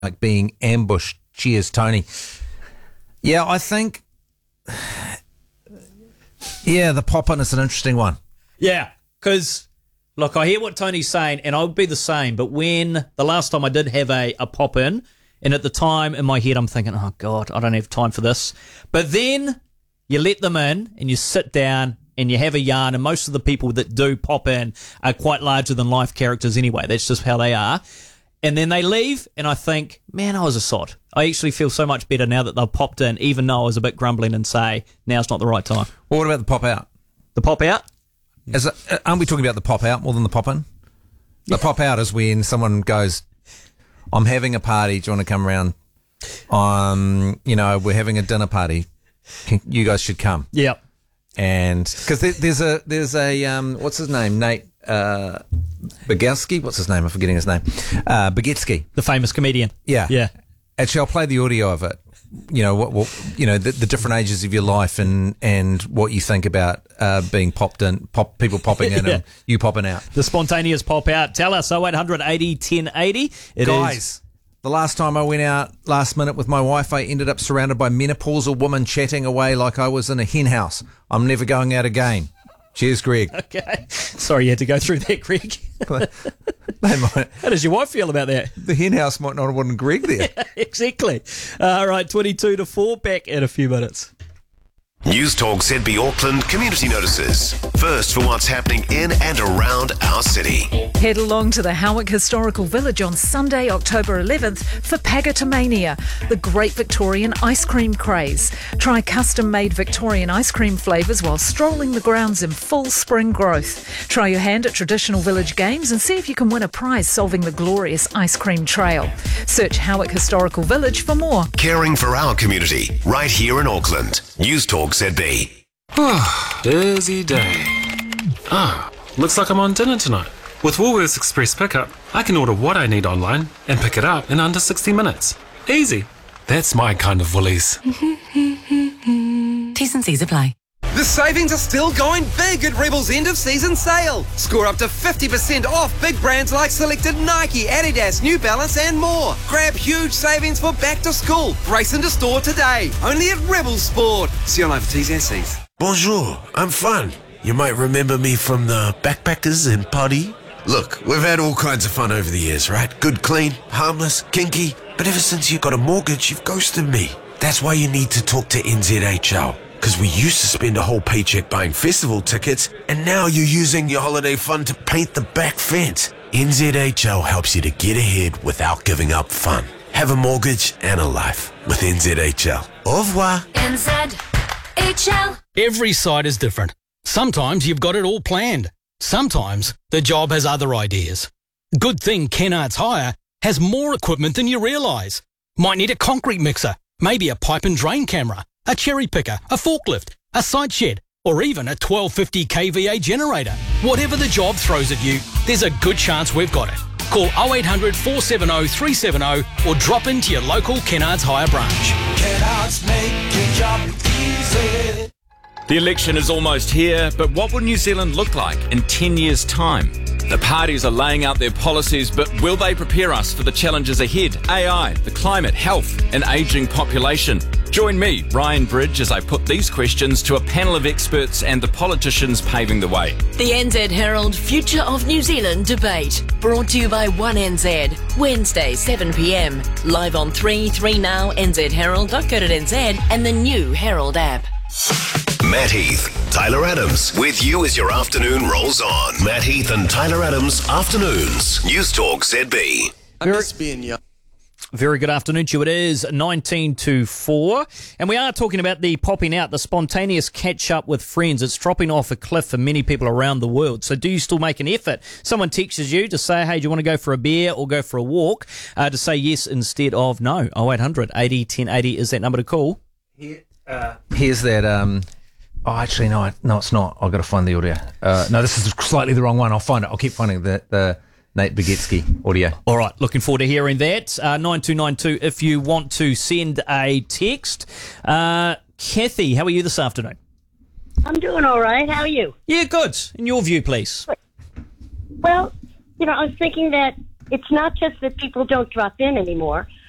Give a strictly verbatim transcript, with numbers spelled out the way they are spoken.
like being ambushed. Cheers, Tony. Yeah, I think, yeah, the pop-in is an interesting one. Yeah, because, look, I hear what Tony's saying, and I would be the same, but when the last time I did have a, a pop-in, and at the time in my head I'm thinking, oh, God, I don't have time for this. But then you let them in, and you sit down, and you have a yarn, and most of the people that do pop in are quite larger-than-life characters anyway. That's just how they are. And then they leave, and I think, man, I was a sod. I actually feel so much better now that they've popped in, even though I was a bit grumbling and say, now's not the right time. Well, what about the pop-out? The pop-out? Is it, aren't we talking about the pop-out more than the pop-in? The yeah. pop-out is when someone goes, I'm having a party, do you want to come around? Um, you know, we're having a dinner party. You guys should come. Yeah. And, because there, there's a, there's a, um, what's his name? Nate, uh, Bagowski? What's his name? I'm forgetting his name. Uh, Bagetsky. The famous comedian. Yeah. Yeah. Actually, I'll play the audio of it. You know, what, what you know, the, the different ages of your life and, and what you think about uh, being popped in, pop people popping in yeah. and you popping out. The spontaneous pop out. Tell us, oh eight hundred eighty ten eighty. It Guys, is. The last time I went out last minute with my wife, I ended up surrounded by menopausal women chatting away like I was in a hen house. I'm never going out again. Cheers, Greg. Okay. Sorry you had to go through that, Greg. They might, how does your wife feel about that? The hen house might not have wanted Greg there. Yeah, exactly. Uh, all right, twenty-two to four, back in a few minutes. News Talk Z B Auckland Community Notices. First for what's happening in and around our city. Head along to the Howick Historical Village on Sunday, October eleventh for Pagatomania, the Great Victorian Ice Cream Craze. Try custom-made Victorian ice cream flavours while strolling the grounds in full spring growth. Try your hand at traditional village games and see if you can win a prize solving the glorious ice cream trail. Search Howick Historical Village for more. Caring for our community, right here in Auckland. News Talk Z B. Busy day. Ah, looks like I'm on dinner tonight. With Woolworths Express Pickup, I can order what I need online and pick it up in under sixty minutes. Easy. That's my kind of Woolies. T's and C's apply. The savings are still going big at Rebel's end of season sale. Score up to fifty percent off big brands like selected Nike, Adidas, New Balance and more. Grab huge savings for back to school. Race into store today. Only at Rebel Sport. See you online for T's and C's. Bonjour, I'm Fun. You might remember me from the Backpackers and Party. Look, we've had all kinds of fun over the years, right? Good, clean, harmless, kinky. But ever since you got a mortgage, you've ghosted me. That's why you need to talk to N Z H L. Because we used to spend a whole paycheck buying festival tickets, and now you're using your holiday fund to paint the back fence. N Z H L helps you to get ahead without giving up fun. Have a mortgage and a life with N Z H L. Au revoir. N Z H L. Every site is different. Sometimes you've got it all planned. Sometimes the job has other ideas. Good thing Kennards Hire has more equipment than you realise. Might need a concrete mixer, maybe a pipe and drain camera, a cherry picker, a forklift, a site shed, or even a twelve fifty k V A generator. Whatever the job throws at you, there's a good chance we've got it. Call oh eight hundred, four seven oh, three seven oh or drop into your local Kennards Hire branch. Kennards make your job easy. The election is almost here, but what will New Zealand look like in ten years' time? The parties are laying out their policies, but will they prepare us for the challenges ahead? A I, the climate, health, and ageing population. Join me, Ryan Bridge, as I put these questions to a panel of experts and the politicians paving the way. The N Z Herald Future of New Zealand debate, brought to you by one N Z, Wednesday seven p m, live on three, three Now, N Z Herald dot co dot N Z and the new Herald app. Matt Heath, Tyler Adams, with you as your afternoon rolls on. Matt Heath and Tyler Adams, Afternoons, News Talk Z B. I miss being young. Very good afternoon to you. It is nineteen to four, and we are talking about the popping out, the spontaneous catch-up with friends. It's dropping off a cliff for many people around the world. So do you still make an effort? Someone texts you to say, hey, do you want to go for a beer or go for a walk? Uh, to say yes instead of no. oh eight hundred eighty ten eighty is that number to call. Here, uh, here's that... Um Oh, actually, no, I, no, it's not. I've got to find the audio. Uh, no, this is slightly the wrong one. I'll find it. I'll keep finding the, the Nate Bagetsky audio. All right, looking forward to hearing that. Uh, nine two nine two if you want to send a text. Uh, Kathy, how are you this afternoon? I'm doing all right. How are you? Yeah, good. In your view, please. Well, you know, I was thinking that it's not just that people don't drop in anymore.